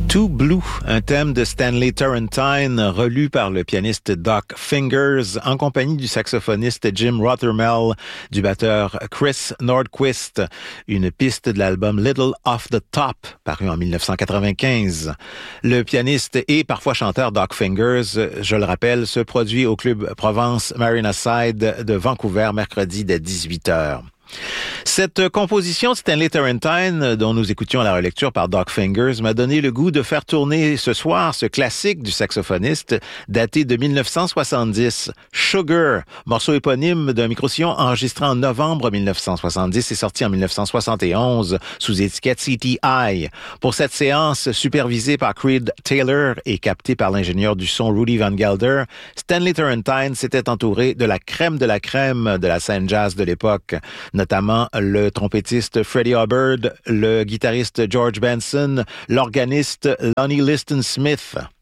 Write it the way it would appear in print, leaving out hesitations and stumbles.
Too Blue, un thème de Stanley Turrentine, relu par le pianiste Doc Fingers, en compagnie du saxophoniste Jim Rothermel, du batteur Chris Nordquist, une piste de l'album Little Off the Top, paru en 1995. Le pianiste et parfois chanteur Doc Fingers, je le rappelle, se produit au Club Provence Marina Side de Vancouver, mercredi dès 18h. Cette composition de Stanley Turrentine, dont nous écoutions la relecture par Doc Fingers, m'a donné le goût de faire tourner ce soir ce classique du saxophoniste daté de 1970, Sugar, morceau éponyme d'un micro-sillon enregistré en novembre 1970 et sorti en 1971 sous étiquette CTI. Pour cette séance, supervisée par Creed Taylor et captée par l'ingénieur du son Rudy Van Gelder, Stanley Turrentine s'était entouré de la crème de la scène jazz de l'époque, notamment le trompettiste Freddie Hubbard, le guitariste George Benson, l'organiste Lonnie Liston Smith.